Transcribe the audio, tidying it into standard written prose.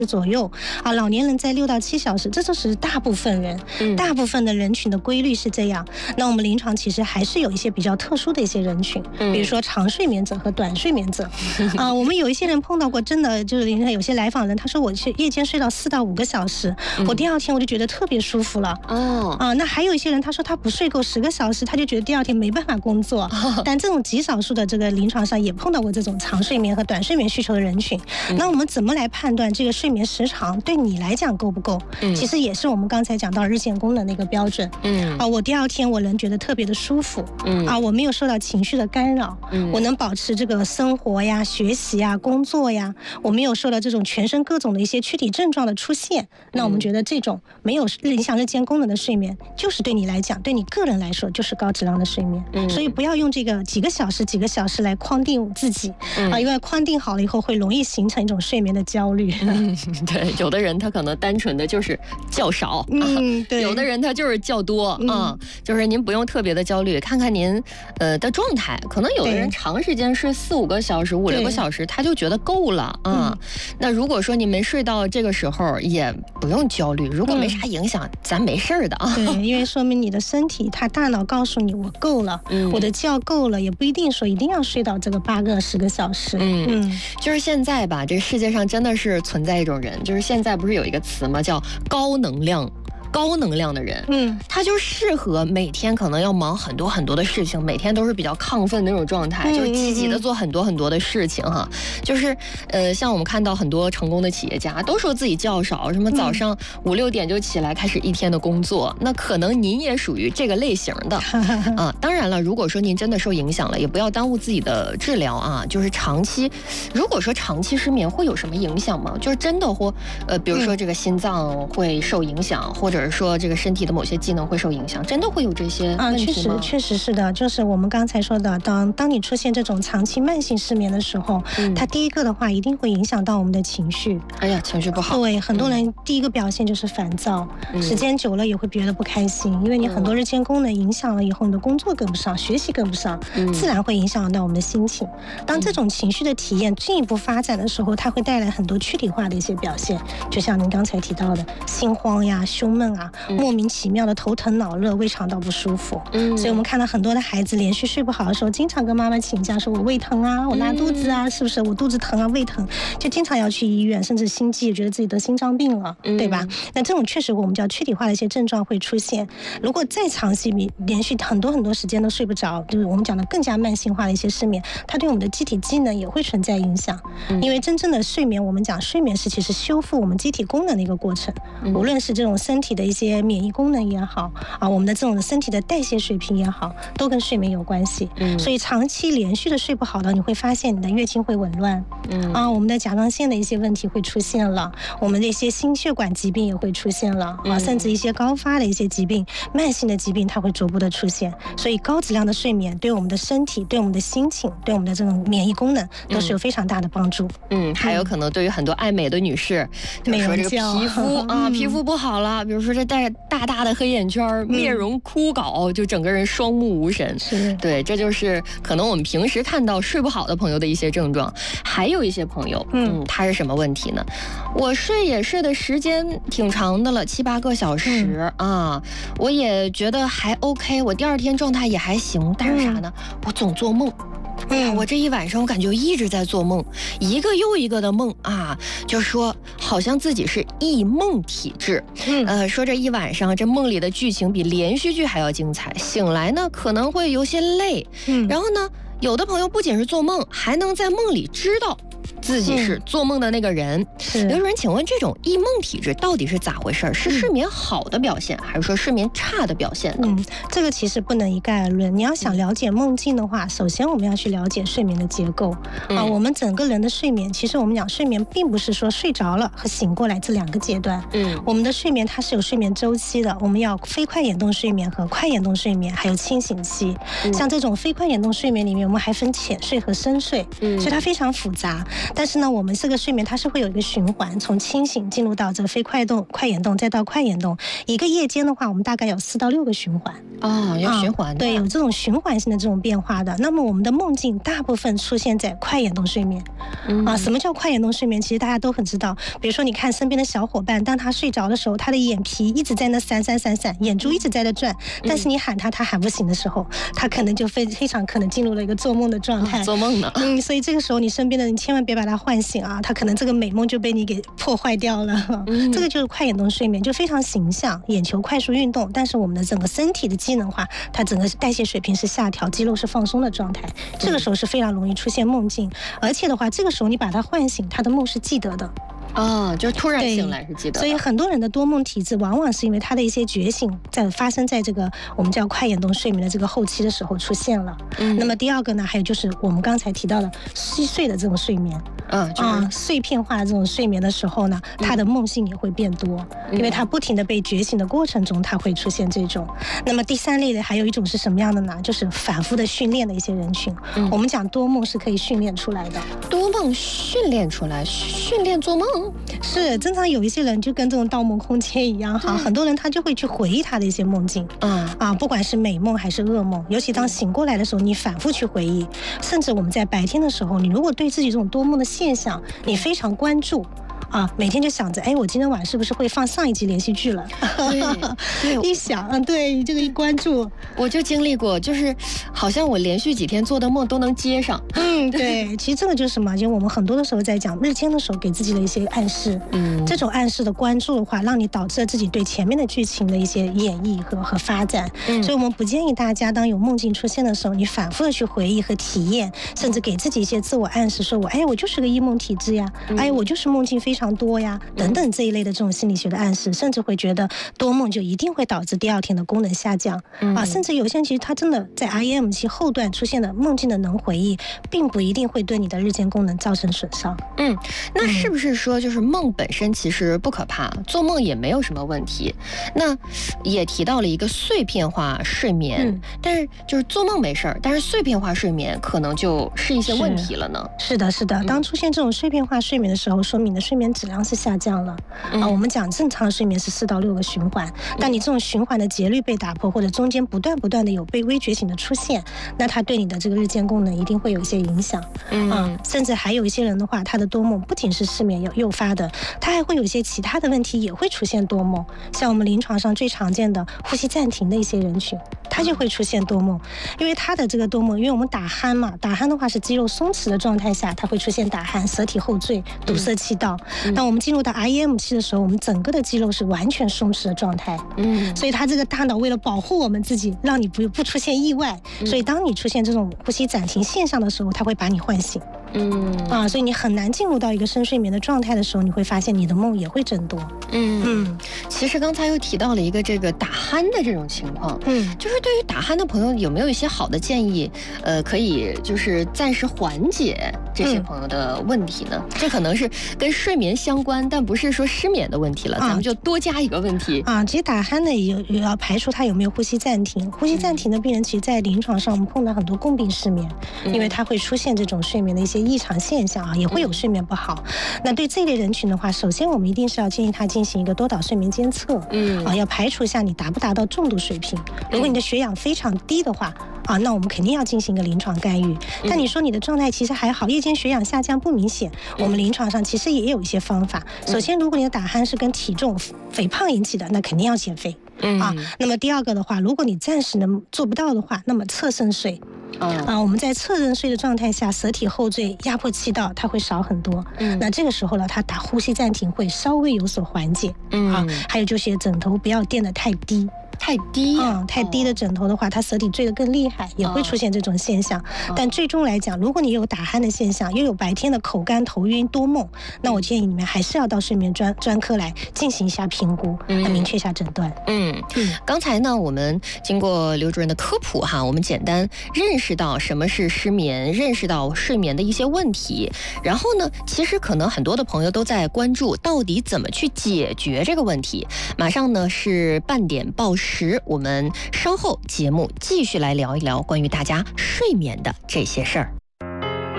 左右啊，老年人在6到7小时，这就是大部分人，大部分的人群的规律是这样。那我们临床其实还是有一些比较特殊的一些人群，比如说长睡眠者和短睡眠者啊。我们有一些人碰到过，真的就是有些来访人，他说我夜间睡到4到5个小时，我第二天我就觉得特别舒服了。那还有一些人，他说他不睡够10个小时，他就觉得第二天没办法工作。但这种极少数的这个临床上也碰到过这种长睡眠和短睡眠需求的人群。那我们怎么来判断这个睡眠时长对你来讲够不够？其实也是我们刚才讲到日间功能的一个标准。我第二天我能觉得特别的舒服。我没有受到情绪的干扰。我能保持这个生活呀、学习呀、工作呀，我没有受到这种全身各种的一些躯体症状的出现。那我们觉得这种没有影响日间功能的睡眠，就是对你来讲，对你个人来说就是高质量的睡眠。所以不要用这个几个小时来框定自己因为框定好了以后会容易形成一种睡眠的焦虑。 对，有的人他可能单纯的就是觉少， 对， 有的人他就是觉多就是您不用特别的焦虑，看看您的状态，可能有的人长时间睡4、5个小时、5、6个小时，他就觉得够了那如果说你没睡到这个时候，也不用焦虑，如果没啥影响，咱没事的对，因为说明你的身体，他大脑告诉你我够了，我的觉够了，也不一定说一定要睡到这个8个、10个小时。 就是现在吧，这世界上真的是存在一种人，就是现在不是有一个词吗？叫高能量的人，他就适合每天可能要忙很多很多的事情，每天都是比较亢奋的那种状态，就是积极的做很多很多的事情就是像我们看到很多成功的企业家都说自己觉少，什么早上5、6点就起来开始一天的工作，那可能您也属于这个类型的当然了，如果说您真的受影响了，也不要耽误自己的治疗就是如果说长期失眠会有什么影响吗？就是真的或比如说这个心脏会受影响，或者说这个身体的某些机能会受影响，真的会有这些问题吗？ 确实是的，就是我们刚才说的，当你出现这种长期慢性失眠的时候，它第一个的话一定会影响到我们的情绪。 情绪不好。 对，很多人第一个表现就是烦躁，时间久了也会觉得不开心，因为你很多日间功能影响了以后，你的工作跟不上，学习跟不上，自然会影响到我们的心情。当这种情绪的体验进一步发展的时候，它会带来很多躯体化的一些表现，就像您刚才提到的心慌呀、胸闷莫名其妙的头疼脑热、胃肠道不舒服。所以我们看到很多的孩子连续睡不好的时候，经常跟妈妈请假说我胃疼我拉肚子是不是我肚子疼胃疼，就经常要去医院，甚至心悸，觉得自己得心脏病了，对吧？那这种确实我们叫躯体化的一些症状会出现。如果再长期连续很多时间都睡不着，就是我们讲的更加慢性化的一些失眠，它对我们的机体机能也会存在影响。因为真正的睡眠，我们讲睡眠是其实修复我们机体功能的一个过程，无论是这种身体的一些免疫功能也好我们的这种身体的代谢水平也好，都跟睡眠有关系。所以长期连续的睡不好的，你会发现你的月经会紊乱我们的甲状腺的一些问题会出现了，我们的一些心血管疾病也会出现了甚至一些高发的一些疾病、慢性的疾病，它会逐步的出现。所以高质量的睡眠对我们的身体、对我们的心情、对我们的这种免疫功能都是有非常大的帮助。 还有可能对于很多爱美的女士，比如说这个皮肤皮肤不好了，比如说这带大的黑眼圈，面容枯槁，就整个人双目无神。对，这就是可能我们平时看到睡不好的朋友的一些症状。还有一些朋友他是什么问题呢？我睡也睡的时间挺长的了，7、8个小时我也觉得还 OK， 我第二天状态也还行，但是啥呢？我总做梦。我这一晚上我感觉一直在做梦，一个又一个的梦就说好像自己是忆梦体质。说这一晚上这梦里的剧情比连续剧还要精彩，醒来呢可能会有些累。然后呢，有的朋友不仅是做梦，还能在梦里知道自己是做梦的那个人。刘主任，请问这种忆梦体质到底是咋回事？是睡眠好的表现，还是说睡眠差的表现呢？ 这个其实不能一概而论。你要想了解梦境的话，首先我们要去了解睡眠的结构我们整个人的睡眠，其实我们讲睡眠并不是说睡着了和醒过来这2个阶段。我们的睡眠它是有睡眠周期的，我们要非快眼动睡眠和快眼动睡眠，还有清醒期。像这种非快眼动睡眠里面，我们还分浅睡和深睡，所以它非常复杂。 但是呢，我们这个睡眠它是会有一个循环，从清醒进入到这个非快眼动，再到快眼动。一个夜间的话，我们大概有4到6个循环。 要循环的。 对，有这种循环性的这种变化的。那么我们的梦境大部分出现在快眼动睡眠。什么叫快眼动睡眠？其实大家都很知道。比如说，你看身边的小伙伴，当他睡着的时候，他的眼皮一直在那闪，眼珠一直在那转，但是你喊他喊不醒的时候，他可能就非常可能进入了一个做梦的状态。 做梦呢。 所以这个时候你身边的人千万别把他唤醒啊，他可能这个美梦就被你给破坏掉了。这个就是快眼动睡眠，就非常形象，眼球快速运动，但是我们的整个身体的机能化，它整个代谢水平是下调，肌肉是放松的状态。这个时候是非常容易出现梦境，而且的话，这个时候你把他唤醒，他的梦是记得的。 就是突然醒来是记得的。 所以很多人的多梦体质，往往是因为他的一些觉醒发生在这个我们叫快眼动睡眠的这个后期的时候出现了。那么第二个呢，还有就是我们刚才提到的稀碎的这种睡眠，碎片化的这种睡眠的时候呢，他的梦境也会变多，因为他不停的被觉醒的过程中，他会出现这种。那么第3类的还有一种是什么样的呢？就是反复的训练的一些人群。我们讲多梦是可以训练出来的。 多梦训练出来，训练做梦。 是，正常有一些人就跟这种盗梦空间一样哈，很多人他就会去回忆他的一些梦境，不管是美梦还是噩梦，尤其当醒过来的时候，你反复去回忆，甚至我们在白天的时候，你如果对自己这种多梦的现象，你非常关注。每天就想着，我今天晚上是不是会放上一集连续剧了？对，一想，对你这个一关注， 我就经历过，就是好像我连续几天做的梦都能接上。 对，其实这个就是什么？就我们很多的时候在讲日间的时候给自己的一些暗示。这种暗示的关注的话，让你导致了自己对前面的剧情的一些演绎和发展。所以我们不建议大家当有梦境出现的时候，你反复的去回忆和体验，甚至给自己一些自我暗示，说我就是个异梦体质呀，我就是梦境非常多呀，等等这一类的这种心理学的暗示，甚至会觉得多梦就一定会导致第2天的功能下降。甚至有些人其实他真的在 REM 期后段出现的梦境的能回忆，并不一定会对你的日间功能造成损伤。 那是不是说就是梦本身其实不可怕，做梦也没有什么问题？那也提到了一个碎片化睡眠，但是就是做梦没事儿，但是碎片化睡眠可能就是一些问题了呢？ 是的，当出现这种碎片化睡眠的时候，说明你的睡眠质量是下降了。我们讲正常的睡眠是4到6个循环，但你这种循环的节律被打破，或者中间不断的有被微觉醒的出现，那它对你的这个日间功能一定会有一些影响。甚至还有一些人的话，他的多梦不仅是失眠诱发的，他还会有一些其他的问题也会出现多梦。像我们临床上最常见的呼吸暂停的一些人群，他就会出现多梦，因为他的这个多梦，因为我们打鼾嘛，打鼾的话是肌肉松弛的状态下，它会出现打鼾、舌体后坠、堵塞气道。那我们进入到 REM 期的时候，我们整个的肌肉是完全松弛的状态。所以它这个大脑为了保护我们自己，让你不出现意外，所以当你出现这种呼吸暂停现象的时候，它会把你唤醒。所以你很难进入到一个深睡眠的状态的时候，你会发现你的梦也会增多。 其实刚才又提到了一个这个打鼾的这种情况，就是对于打鼾的朋友有没有一些好的建议，可以就是暂时缓解这些朋友的问题呢？这可能是跟睡眠相关，但不是说失眠的问题了，咱们就多加一个问题其实打鼾呢也要排除他有没有呼吸暂停。呼吸暂停的病人，其实在临床上我们碰到很多共病失眠，因为他会出现这种睡眠的一些异常现象也会有睡眠不好。那对这类人群的话，首先我们一定是要建议他进行一个多导睡眠监测，要排除一下你达不达到重度水平。如果你的血氧非常低的话，那我们肯定要进行一个临床干预。但你说你的状态其实还好，夜间血氧下降不明显，我们临床上其实也有一些方法。首先，如果你的打鼾是跟体重肥胖引起的，那肯定要减肥。那么第二个的话，如果你暂时做不到的话，那么侧身睡。我们在侧身睡的状态下，舌体后坠、压迫气道，它会少很多。那这个时候呢，它打呼吸暂停会稍微有所缓解。还有就是枕头不要垫得太低。 太低太低的枕头的话，它舌体坠得更厉害，也会出现这种现象。但最终来讲，如果你有打鼾的现象，又有白天的口干、头晕、多梦，那我建议你们还是要到睡眠专科来进行一下评估，来明确一下诊断。 刚才呢，我们经过刘主任的科普我们简单认识到什么是失眠，认识到睡眠的一些问题。然后呢，其实可能很多的朋友都在关注，到底怎么去解决这个问题。马上呢是半点报时。我们稍后节目继续来聊一聊关于大家睡眠的这些事儿。